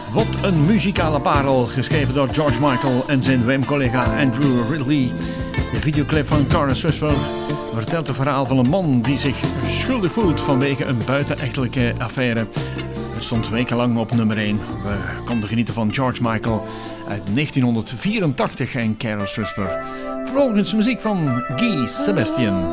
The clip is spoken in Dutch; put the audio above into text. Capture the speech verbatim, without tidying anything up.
Wat een muzikale parel, geschreven door George Michael en zijn Wham-collega Andrew Ridley. De videoclip van Carlos Whisper vertelt het verhaal van een man die zich schuldig voelt vanwege een buitenechtelijke affaire. Het stond wekenlang op nummer één. We konden genieten van George Michael uit negentien vierentachtig en Carlos Whisper. Vervolgens muziek van Guy Sebastian.